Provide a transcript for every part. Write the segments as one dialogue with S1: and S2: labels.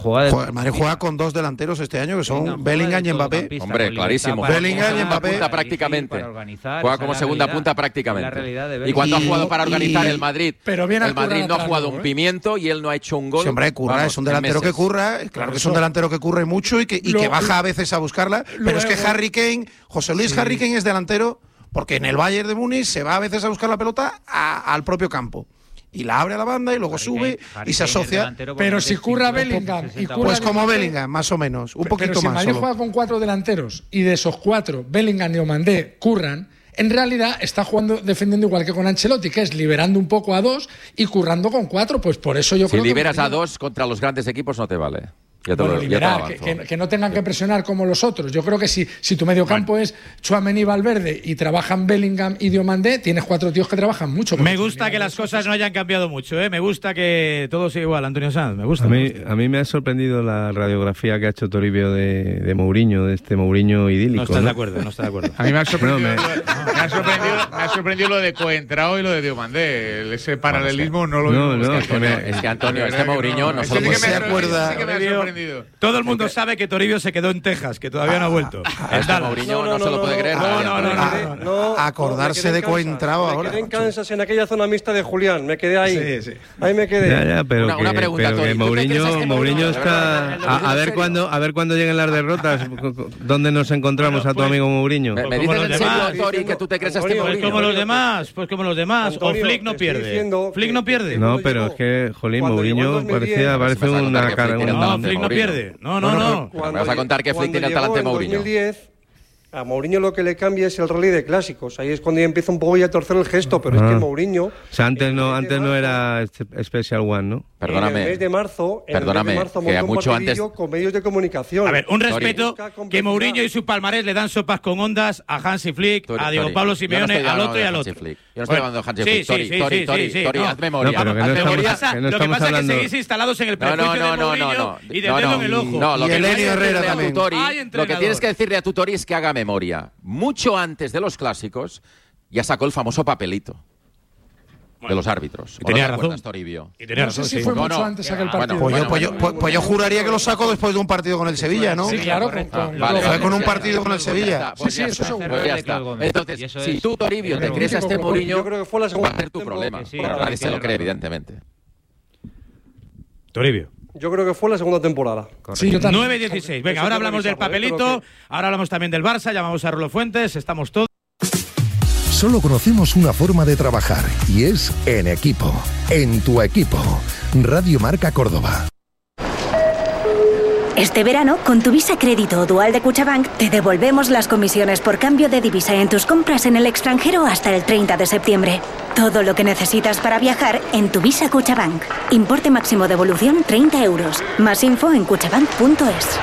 S1: El Madrid juega con dos delanteros este año, que son Bellingham y Mbappé.
S2: Hombre, clarísimo.
S1: Bellingham y Mbappé.
S2: Punta prácticamente. Juega como segunda punta prácticamente. Y cuando ha jugado para organizar el Madrid, el Madrid no ha jugado un pimiento y él no ha hecho un gol.
S1: Sí, hombre, curra, es un delantero que curra. Claro que es un delantero que curra mucho y que baja a veces a buscarla. Pero es que Harry Kane, José Luis Harry Kane es delantero porque en el Bayern de Múnich se va a veces a buscar la pelota al propio campo. Y la abre a la banda y luego sube y se asocia.
S3: Pero si curra Bellingham y curra
S1: pues como Bellingham, más o menos, un poquito
S3: pero si
S1: más.
S3: Madrid juega con 4 delanteros y de esos 4 Bellingham y Diomandé curran, en realidad está jugando defendiendo igual que con Ancelotti, que es liberando un poco a 2 y currando con 4, pues por eso yo creo que…
S2: Si liberas a 2 contra los grandes equipos no te vale.
S3: Liberar, que no tengan que presionar como los otros. Yo creo que si tu mediocampo es Tchouaméni y Valverde y trabajan Bellingham y Diomandé, tienes 4 tíos que trabajan mucho.
S4: Me gusta que las cosas no hayan cambiado mucho, ¿eh? Me gusta que todo sea igual, Antonio Sanz. Me gusta.
S5: A mí me ha sorprendido la radiografía que ha hecho Toribio de Mourinho, de este Mourinho idílico.
S4: No estás de acuerdo, no estás de acuerdo.
S6: A mí me ha sorprendido lo de Coentrao y lo de Diomandé. Ese paralelismo no lo veo.
S2: Es que Antonio, este Mourinho no solo
S1: se acuerda.
S4: Todo el mundo sabe que Toribio se quedó en Texas, que todavía no ha vuelto.
S2: Este Mourinho no se lo puede creer.
S1: Acordarse de Coentrao ahora.
S7: Me quedé en Kansas, en aquella zona mixta de Julián. Me quedé ahí. Sí. Ahí me quedé.
S5: Ya, pero
S2: una pregunta,
S5: pero que Mourinho está… A ver cuándo lleguen las derrotas, ¿dónde nos encontramos a tu amigo Mourinho?
S2: ¿Me dices en serio, Tori, que tú te crees este Mourinho?
S4: Pues como los demás. O Flick no pierde. Flick no pierde.
S5: No, pero es que, jolín, Mourinho parece una cara…
S4: No, Flick no pierde. No.
S2: Me vas a contar que Flick tiene el talante de Mourinho.
S7: En 2010, a Mourinho lo que le cambia es el rally de clásicos. Ahí es cuando ya empieza un poco a torcer el gesto, pero es que Mourinho…
S5: O sea, antes no era Special One, ¿no?
S2: Perdóname.
S7: En el mes de marzo
S2: que mucho antes
S7: con medios de comunicación.
S4: A ver, un respeto que Mourinho y su palmarés le dan sopas con ondas a Hansi Flick, a Diego Pablo Simeone, al otro y al otro.
S2: Yo no estoy hablando de Hansi Flick. Tori, haz memoria.
S5: Lo
S4: que pasa es que seguís instalados en el prejuicio de Mourinho y del dedo en el ojo.
S2: No, lo que
S1: Elenio Herrera también.
S2: Lo que tienes que decirle a tu Tori es que haga memoria. Mucho antes de los clásicos ya sacó el famoso papelito de los árbitros.
S4: Y tenía razón.
S2: Toribio.
S4: Y tenía razón,
S3: sí. Fue mucho antes aquel partido.
S1: Pues yo juraría que lo sacó después de un partido con el Sevilla, ¿no?
S3: Sí, claro.
S1: Fue con un partido con el Sevilla.
S3: Sí, eso seguro.
S2: Pues ya está. Entonces, si tú, Toribio, te crees a este Mourinho, va a ser tu problema. Pero nadie se lo cree, evidentemente.
S4: Toribio.
S7: Yo creo que fue la segunda temporada.
S3: Sí, yo también.
S4: 9-16. Venga, ahora hablamos del papelito, ahora hablamos también del Barça, llamamos a Rolo Fuentes, estamos todos.
S8: Solo conocemos una forma de trabajar y es en equipo. En tu equipo. Radio Marca Córdoba.
S9: Este verano, con tu Visa Crédito o Dual de Cuchabank, te devolvemos las comisiones por cambio de divisa en tus compras en el extranjero hasta el 30 de septiembre. Todo lo que necesitas para viajar en tu Visa Cuchabank. Importe máximo de devolución 30 euros. Más info en cuchabank.es.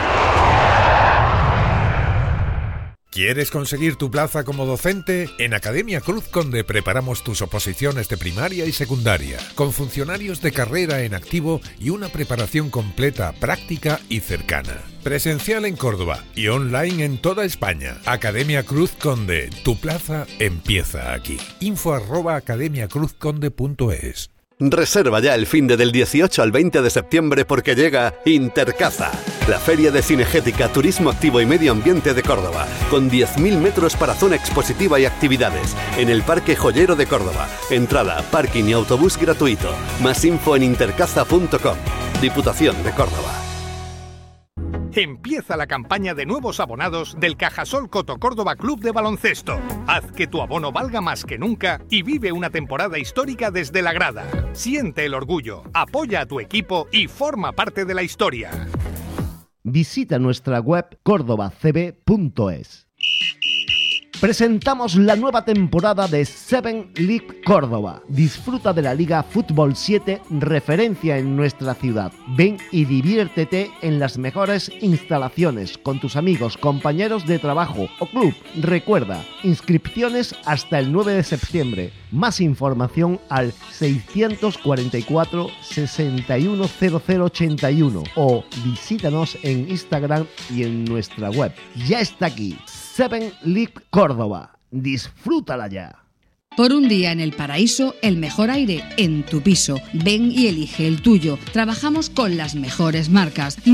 S10: ¿Quieres conseguir tu plaza como docente? En Academia Cruz Conde preparamos tus oposiciones de primaria y secundaria, con funcionarios de carrera en activo y una preparación completa, práctica y cercana. Presencial en Córdoba y online en toda España. Academia Cruz Conde, tu plaza empieza aquí. info@academiacruzconde.es.
S11: Reserva ya el finde del 18 al 20 de septiembre porque llega Intercaza, la feria de cinegética, turismo activo y medio ambiente de Córdoba, con 10.000 metros para zona expositiva y actividades, en el Parque Joyero de Córdoba. Entrada, parking y autobús gratuito. Más info en intercaza.com. Diputación de Córdoba.
S12: Empieza la campaña de nuevos abonados del Cajasol Coto Córdoba Club de Baloncesto. Haz que tu abono valga más que nunca y vive una temporada histórica desde la grada. Siente el orgullo, apoya a tu equipo y forma parte de la historia.
S13: Visita nuestra web cordobacb.es. Presentamos la nueva temporada de Seven League Córdoba. Disfruta de la Liga Fútbol 7, referencia en nuestra ciudad. Ven y diviértete en las mejores instalaciones con tus amigos, compañeros de trabajo o club. Recuerda, inscripciones hasta el 9 de septiembre. Más información al 644 610081 o visítanos en Instagram y en nuestra web. Ya está aquí. Seven League Córdoba. Disfrútala ya.
S14: Por un día en el paraíso, el mejor aire en tu piso. Ven y elige el tuyo. Trabajamos con las mejores marcas.